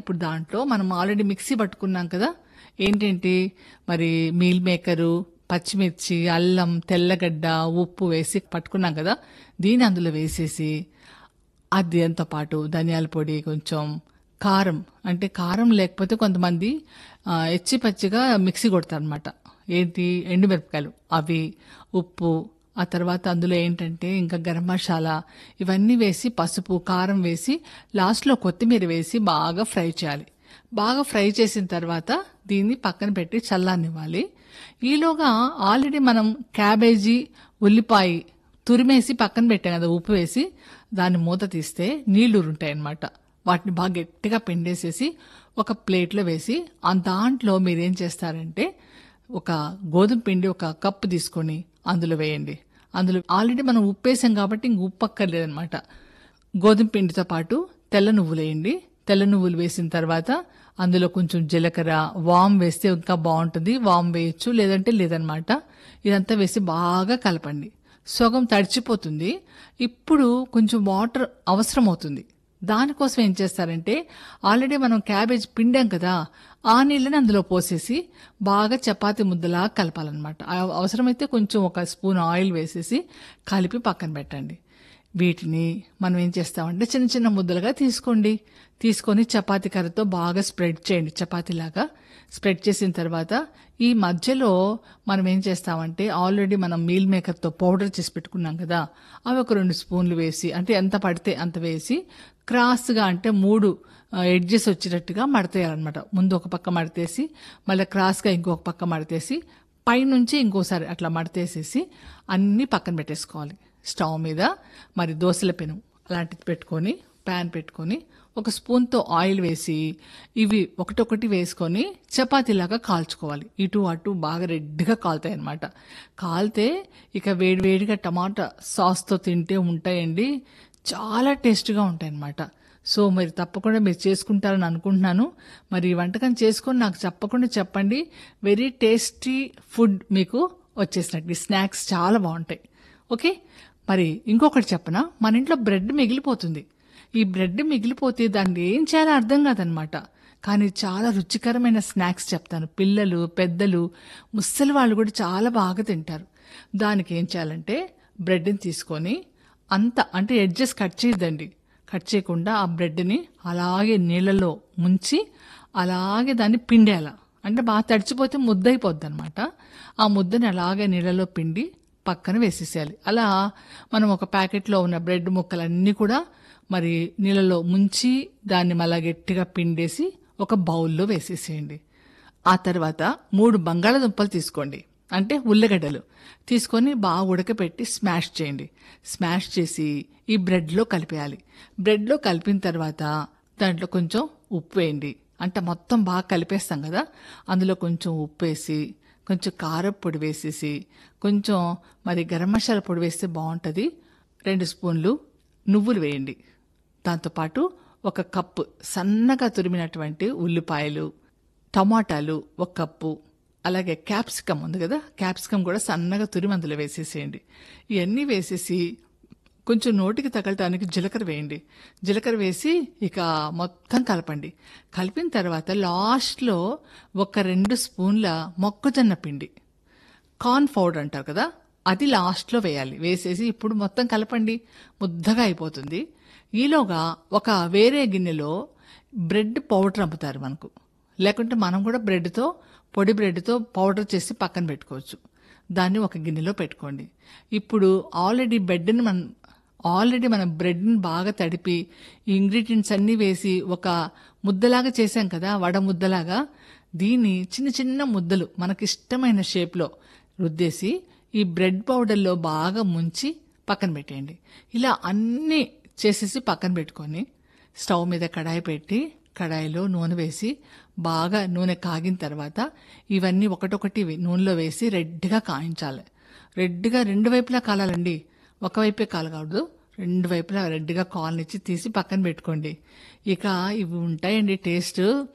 ఇప్పుడు దాంట్లో మనం ఆల్రెడీ మిక్సీ పట్టుకున్నాం కదా, ఏంటేంటి మరి మీల్ మేకరు, పచ్చిమిర్చి, అల్లం, తెల్లగడ్డ, ఉప్పు వేసి పట్టుకున్నాం కదా, దీన్ని అందులో వేసేసి దాంతో పాటు ధనియాల పొడి, కొంచెం కారం, అంటే కారం లేకపోతే కొంతమంది ఎచ్చి పచ్చిగా మిక్సీ కొడతారనమాట. ఏంటి, ఎండుమిరపకాయలు అవి, ఉప్పు, ఆ తర్వాత అందులో ఏంటంటే ఇంకా గరం మసాలా, ఇవన్నీ వేసి పసుపు, కారం వేసి లాస్ట్లో కొత్తిమీర వేసి బాగా ఫ్రై చేయాలి. బాగా ఫ్రై చేసిన తర్వాత దీన్ని పక్కన పెట్టి చల్లారనివ్వాలి. ఈలోగా ఆల్రెడీ మనం క్యాబేజీ, ఉల్లిపాయ తురిమేసి పక్కన పెట్టాం కదా ఉప్పు వేసి, దాన్ని మూత తీస్తే నీళ్లు ఉంటాయన్నమాట. వాటిని బాగా గట్టిగా పిండేసేసి ఒక ప్లేట్లో వేసి దాంట్లో మీరేం చేస్తారంటే ఒక గోధుమ పిండి ఒక కప్పు తీసుకొని అందులో వేయండి. అందులో ఆల్రెడీ మనం ఉప్పు వేసాం కాబట్టి ఇంక ఉప్పు అక్కర్లేదనమాట. గోధుమ పిండితో పాటు తెల్ల నువ్వులు వేయండి. తెల్ల నువ్వులు వేసిన తర్వాత అందులో కొంచెం జీలకర్ర, వామ్ వేస్తే ఇంకా బాగుంటుంది. వామ్ వేయచ్చు, లేదంటే లేదనమాట. ఇదంతా వేసి బాగా కలపండి. సగం తడిచిపోతుంది. ఇప్పుడు కొంచెం వాటర్ అవసరం అవుతుంది. దానికోసం ఏం చేస్తారంటే ఆల్రెడీ మనం క్యాబేజ్ పిండాం కదా, ఆ నీళ్ళని అందులో పోసేసి బాగా చపాతీ ముద్దలా కలపాలన్నమాట. అవసరమైతే కొంచెం ఒక స్పూన్ ఆయిల్ వేసేసి కలిపి పక్కన పెట్టండి. వీటిని మనం ఏం చేస్తామంటే చిన్న చిన్న ముద్దలుగా తీసుకొని చపాతీ కర్రతో బాగా స్ప్రెడ్ చేయండి. చపాతీలాగా స్ప్రెడ్ చేసిన తర్వాత ఈ మధ్యలో మనం ఏం చేస్తామంటే ఆల్రెడీ మనం మీల్ మేకర్తో పౌడర్ చేసి పెట్టుకున్నాం కదా, అవి ఒక 2 స్పూన్లు వేసి, అంటే ఎంత పడితే అంత వేసి క్రాస్గా, అంటే 3 ఎడ్జెస్ వచ్చేటట్టుగా మడతేయాలన్నమాట. ముందు ఒక పక్క మడతేసి మళ్ళీ క్రాస్గా ఇంకొక పక్క మడతేసి పైనుంచి ఇంకోసారి అట్లా మడతేసేసి అన్నీ పక్కన పెట్టేసుకోవాలి. స్టవ్ మీద మరి దోశల పెను అలాంటిది పెట్టుకొని, ప్యాన్ పెట్టుకొని ఒక స్పూన్తో ఆయిల్ వేసి ఇవి ఒకటొకటి వేసుకొని చపాతీలాగా కాల్చుకోవాలి. ఇటు అటు బాగా రెడ్గా కాలుతాయి అన్నమాట. కాలితే ఇక వేడివేడిగా టమాటా సాస్తో తింటే ఉంటాయండి, చాలా టేస్ట్గా ఉంటాయి అన్నమాట. సో మరి తప్పకుండా మీరు చేసుకుంటారని అనుకుంటున్నాను. మరి ఈ వంటకం చేసుకొని నాకు తప్పకుండా చెప్పండి. వెరీ టేస్టీ ఫుడ్ మీకు వచ్చేసినట్టు. ఈ స్నాక్స్ చాలా బాగుంటాయి. ఓకే, మరి ఇంకొకటి చెప్పనా, మన ఇంట్లో బ్రెడ్ మిగిలిపోతుంది. ఈ బ్రెడ్ మిగిలిపోతే దాన్ని ఏం చేయాలో అర్థం కాదనమాట. కానీ చాలా రుచికరమైన స్నాక్స్ చెప్తాను. పిల్లలు, పెద్దలు, ముసలి వాళ్ళు కూడా చాలా బాగా తింటారు. దానికి ఏం చేయాలంటే బ్రెడ్ని తీసుకొని అంటే ఎడ్జెస్ కట్ చేయద్దండి. కట్ చేయకుండా ఆ బ్రెడ్ని అలాగే నీళ్ళలో ముంచి అలాగే దాన్ని పిండేయాల. అంటే బాగా తడిచిపోతే ముద్ద అయిపోద్ది అనమాట. ఆ ముద్దని అలాగే నీళ్ళలో పిండి పక్కన వేసేసేయాలి. అలా మనం ఒక ప్యాకెట్లో ఉన్న బ్రెడ్ ముక్కలన్నీ కూడా మరి నీళ్ళలో ముంచి దాన్ని మళ్ళా గట్టిగా పిండేసి ఒక బౌల్లో వేసేసేయండి. ఆ తర్వాత 3 బంగాళాదుంపలు తీసుకోండి, అంటే ఉల్లగడ్డలు తీసుకొని బాగా ఉడకపెట్టి స్మాష్ చేయండి. స్మాష్ చేసి ఈ బ్రెడ్లో కలిపేయాలి. బ్రెడ్లో కలిపిన తర్వాత దాంట్లో కొంచెం ఉప్పు వేయండి. అంటే మొత్తం బాగా కలిపేస్తాం కదా, అందులో కొంచెం ఉప్పు వేసి, కొంచెం కారం పొడి వేసేసి, కొంచెం మరి గరం మసాలా పొడి వేస్తే బాగుంటుంది. 2 స్పూన్లు నువ్వులు వేయండి. దాంతోపాటు 1 కప్పు సన్నగా తురిమినటువంటి ఉల్లిపాయలు, టమాటాలు 1 కప్పు, అలాగే క్యాప్సికమ్ ఉంది కదా, క్యాప్సికమ్ కూడా సన్నగా తురిమి అందులో వేసేసేయండి. ఇవన్నీ వేసేసి కొంచెం నోటికి తగలటానికి జీలకర్ర వేయండి. జీలకర్ర వేసి ఇక మొత్తం కలపండి. కలిపిన తర్వాత లాస్ట్లో 2 స్పూన్ల మొక్కజొన్న పిండి, కార్న్ పౌడర్ అంటారు కదా, అది లాస్ట్లో వేయాలి. వేసేసి ఇప్పుడు మొత్తం కలపండి, ముద్దగా అయిపోతుంది. ఈలోగా ఒక వేరే గిన్నెలో బ్రెడ్ పౌడర్ అమ్ముతారు మనకు, లేకుంటే మనం కూడా పొడి బ్రెడ్తో పౌడర్ చేసి పక్కన పెట్టుకోవచ్చు. దాన్ని ఒక గిన్నెలో పెట్టుకోండి. ఇప్పుడు ఆల్రెడీ మనం బ్రెడ్ని బాగా తడిపి ఈ ఇంగ్రీడియంట్స్ అన్నీ వేసి ఒక ముద్దలాగా చేసాం కదా, వడ ముద్దలాగా. దీన్ని చిన్న చిన్న ముద్దలు మనకిష్టమైన షేప్లో రుద్దేసి ఈ బ్రెడ్ పౌడర్లో బాగా ముంచి పక్కన పెట్టేయండి. ఇలా అన్నీ చేసేసి పక్కన పెట్టుకొని స్టవ్ మీద కడాయి పెట్టి కడాయిలో నూనె వేసి బాగా నూనె కాగిన తర్వాత ఇవన్నీ ఒకటొకటి నూనెలో వేసి రెడ్గా కాయించాలి. రెడ్గా 2 వైపులా కాలాలండి, ఒకవైపే కాలకూడదు. 2 వైపులా రెడ్గా కాలనిచ్చి తీసి పక్కన పెట్టుకోండి. ఇక ఇవి ఉంటాయండి టేస్ట్,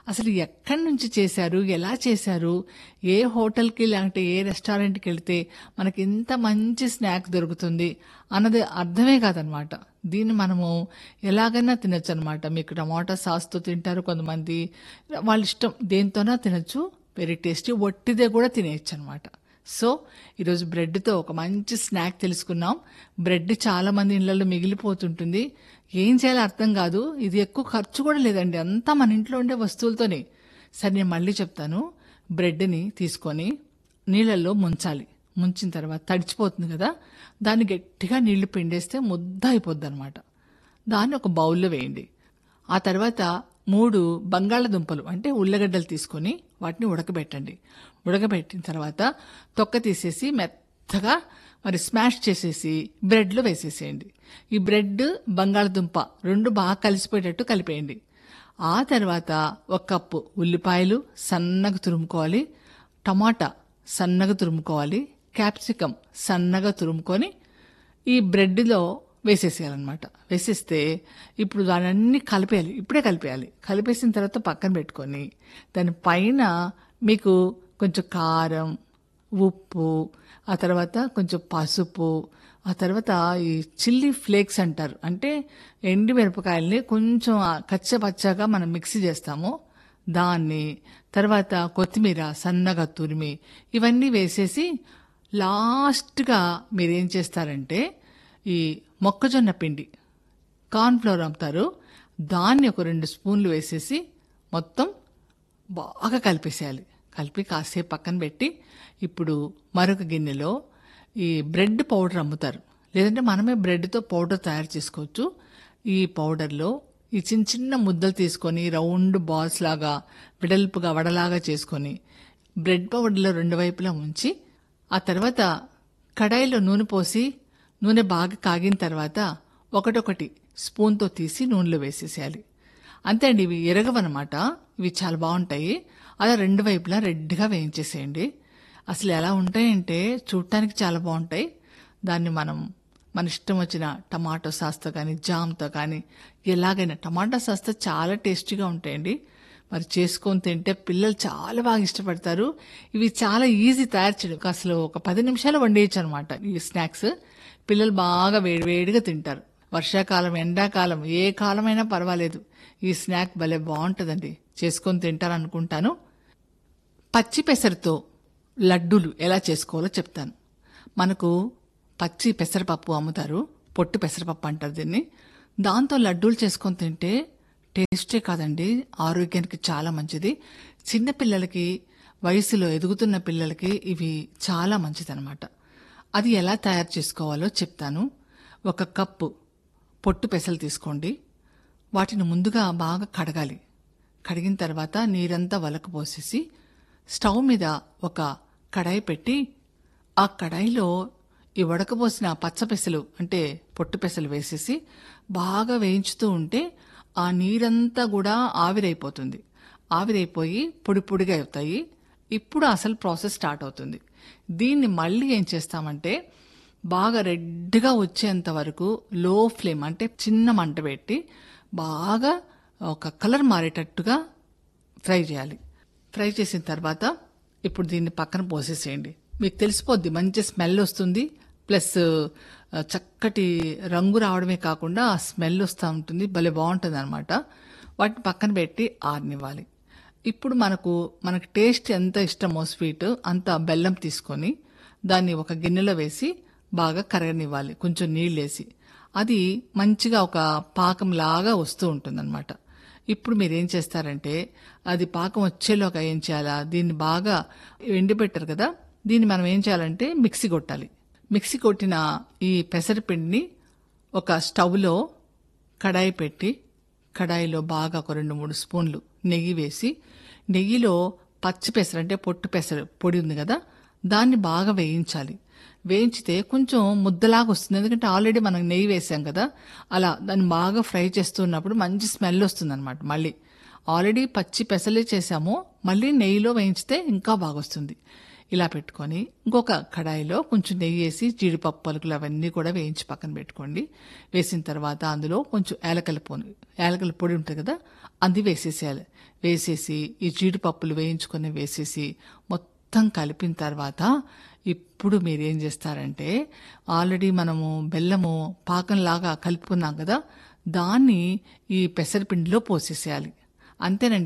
అసలు ఎక్కడి నుంచి చేశారు, ఎలా చేశారు, ఏ హోటల్కి లేదంటే ఏ రెస్టారెంట్కి వెళ్తే మనకి ఇంత మంచి స్నాక్ దొరుకుతుంది అన్నది అర్థమే కాదనమాట. దీన్ని మనము ఎలాగైనా తినొచ్చు అనమాట. మీకు టమాటా సాస్తో తింటారు కొంతమంది, వాళ్ళ ఇష్టం దేంతోనా తినొచ్చు. వెరీ టేస్టీ, ఒట్టిదే కూడా తినేయచ్చు అనమాట. సో ఈరోజు బ్రెడ్తో ఒక మంచి స్నాక్ తెలుసుకున్నాం. బ్రెడ్ చాలా మంది ఇళ్లలో మిగిలిపోతుంటుంది, ఏం చేయాలో అర్థం కాదు. ఇది ఎక్కువ ఖర్చు కూడా లేదండి, అంతా మన ఇంట్లో ఉండే వస్తువులతోనే. సరే నేను మళ్ళీ చెప్తాను. బ్రెడ్ని తీసుకొని నీళ్ళల్లో ముంచాలి. ముంచిన తర్వాత తడిచిపోతుంది కదా, దాన్ని గట్టిగా నీళ్లు పిండేస్తే ముద్ద అయిపోద్ది అనమాట. దాన్ని ఒక బౌల్లో వేయండి. ఆ తర్వాత 3 బంగాళదుంపలు అంటే ఉల్లగడ్డలు తీసుకొని వాటిని ఉడకబెట్టండి. ఉడకబెట్టిన తర్వాత తొక్క తీసేసి మెత్తగా మరి స్మాష్ చేసేసి బ్రెడ్లో వేసేసేయండి. ఈ బ్రెడ్ బంగాళదుంప 2 బాగా కలిసిపోయేటట్టు కలిపేయండి. ఆ తర్వాత 1 కప్పు ఉల్లిపాయలు సన్నగా తురుముకోవాలి, టమాటా సన్నగా తురుముకోవాలి, క్యాప్సికం సన్నగా తురుముకొని ఈ బ్రెడ్లో వేసేసేయాలన్నమాట. వేసేస్తే ఇప్పుడు దానన్నీ కలిపేయాలి, ఇప్పుడే కలిపేయాలి. కలిపేసిన తర్వాత పక్కన పెట్టుకొని దాని పైన మీకు కొంచెం కారం, ఉప్పు, ఆ తర్వాత కొంచెం పసుపు, ఆ తర్వాత ఈ చిల్లీ ఫ్లేక్స్ అంటారు, అంటే ఎండు మిరపకాయల్ని కొంచెం కచ్చపచ్చగా మనం మిక్సీ చేస్తాము దాన్ని, తర్వాత కొత్తిమీర సన్నగా తురిమి ఇవన్నీ వేసేసి లాస్ట్గా మీరేం చేస్తారంటే ఈ మొక్కజొన్న పిండి కార్న్ఫ్లోర్ అమ్ముతారు, దాన్ని ఒక 2 స్పూన్లు వేసేసి మొత్తం బాగా కలిపేసేయాలి. కలిపి కాసేపు పక్కన పెట్టి ఇప్పుడు మరొక గిన్నెలో ఈ బ్రెడ్ పౌడర్ అమ్ముతారు, లేదంటే మనమే బ్రెడ్తో పౌడర్ తయారు చేసుకోవచ్చు. ఈ పౌడర్లో ఈ చిన్న చిన్న ముద్దలు తీసుకొని రౌండ్ బాల్స్ లాగా వెడల్పుగా వడలాగా చేసుకొని బ్రెడ్ పౌడర్లో 2 వైపులా ఉంచి ఆ తర్వాత కడాయిలో నూనె పోసి నూనె బాగా కాగిన తర్వాత ఒకటొకటి స్పూన్తో తీసి నూనెలో వేసేసేయాలి. అంతే అండి, ఇవి ఎరగవన్నమాట. ఇవి చాలా బాగుంటాయి. అలా 2 వైపులా రెడ్గా వేయించేసేయండి. అసలు ఎలా ఉంటాయంటే చూడటానికి చాలా బాగుంటాయి. దాన్ని మనం మన ఇష్టం వచ్చిన టమాటో సాస్తో కానీ జామ్తో కానీ ఎలాగైనా, టమాటా సాస్తో చాలా టేస్టీగా ఉంటాయండి. మరి చేసుకొని తింటే పిల్లలు చాలా బాగా ఇష్టపడతారు. ఇవి చాలా ఈజీ తయారు చేయడం, అసలు ఒక 10 నిమిషాలు వండేయచ్చు అనమాట. ఈ స్నాక్స్ పిల్లలు బాగా వేడివేడిగా తింటారు. వర్షాకాలం, ఎండాకాలం, ఏ కాలమైనా పర్వాలేదు, ఈ స్నాక్ భలే బాగుంటుందండి. చేసుకొని తింటారనుకుంటాను. పచ్చి పెసరతో లడ్డూలు ఎలా చేసుకోవాలో చెప్తాను. మనకు పచ్చి పెసరపప్పు అమ్ముతారు, పొట్టు పెసరపప్పు అంటారు దీన్ని. దాంతో లడ్డూలు చేసుకొని తింటే టేస్టే కాదండి, ఆరోగ్యానికి చాలా మంచిది. చిన్నపిల్లలకి, వయసులో ఎదుగుతున్న పిల్లలకి ఇవి చాలా మంచిదన్నమాట. అది ఎలా తయారు చేసుకోవాలో చెప్తాను. 1 కప్పు పొట్టు పెసలు తీసుకోండి. వాటిని ముందుగా బాగా కడగాలి. కడిగిన తర్వాత నీరంతా వలకపోసేసి స్టవ్ మీద ఒక కడాయి పెట్టి ఆ కడాయిలో ఈ ఉడకబోసిన పచ్చపెసలు అంటే పొట్టు పెసలు వేసేసి బాగా వేయించుతూ ఉంటే ఆ నీరంతా కూడా ఆవిరైపోతుంది. ఆవిరైపోయి పొడి పొడిగా అవుతాయి. ఇప్పుడు అసలు ప్రాసెస్ స్టార్ట్ అవుతుంది. దీన్ని మళ్ళీ ఏం చేస్తామంటే బాగా రెడ్గా వచ్చేంత వరకు లో ఫ్లేమ్ అంటే చిన్న మంట పెట్టి బాగా ఒక కలర్ మారేటట్టుగా ఫ్రై చేయాలి. ఫ్రై చేసిన తర్వాత ఇప్పుడు దీన్ని పక్కన పోసేసేయండి. మీకు తెలిసిపోద్ది, మంచి స్మెల్ వస్తుంది. ప్లస్ చక్కటి రంగు రావడమే కాకుండా ఆ స్మెల్ వస్తూ ఉంటుంది, భలే బాగుంటుంది అనమాట. వాటిని పక్కన పెట్టి ఆరనివ్వాలి. ఇప్పుడు మనకు టేస్ట్ ఎంత ఇష్టమో స్వీట్ అంత బెల్లం తీసుకొని దాన్ని ఒక గిన్నెలో వేసి బాగా కరగనివ్వాలి, కొంచెం నీళ్ళేసి. అది మంచిగా ఒక పాకం లాగా వస్తూ ఉంటుందన్నమాట. ఇప్పుడు మీరు ఏం చేస్తారంటే అది పాకం వచ్చేలోగా ఏం చేయాలా, దీన్ని బాగా ఎండిపెట్టారు కదా, దీన్ని మనం ఏం చేయాలంటే మిక్సీ కొట్టాలి. మిక్సీ కొట్టిన ఈ పెసరపిండిని ఒక స్టవ్లో కడాయి పెట్టి కడాయిలో బాగా ఒక 2-3 స్పూన్లు నెయ్యి వేసి నెయ్యిలో పచ్చి పెసరు అంటే పొట్టు పెసరు పొడి ఉంది కదా, దాన్ని బాగా వేయించాలి. వేయించితే కొంచెం ముద్దలాగా వస్తుంది, ఎందుకంటే ఆల్రెడీ మనం నెయ్యి వేసాం కదా. అలా దాన్ని బాగా ఫ్రై చేస్తున్నప్పుడు మంచి స్మెల్ వస్తుంది అనమాట. మళ్ళీ ఆల్రెడీ పచ్చి పెసలే చేసాము, మళ్ళీ నెయ్యిలో వేయించితే ఇంకా బాగా వస్తుంది. ఇలా పెట్టుకొని ఇంకొక కడాయిలో కొంచెం నెయ్యి వేసి జీడిపప్పు పలుకులు అవన్నీ కూడా వేయించి పక్కన పెట్టుకోండి. వేసిన తర్వాత అందులో కొంచెం యాలకల పొడి ఉంటుంది కదా, అది వేసేసేయాలి. వేసేసి ఈ జీడిపప్పులు వేయించుకొని వేసేసి మొత్తం కలిపిన తర్వాత ఇప్పుడు మీరేం చేస్తారంటే, ఆల్రెడీ మనము బెల్లము పాకంలాగా కలుపుకున్నాం కదా, దాన్ని ఈ పెసరపిండిలో పోసేసేయాలి. అంతేనండి.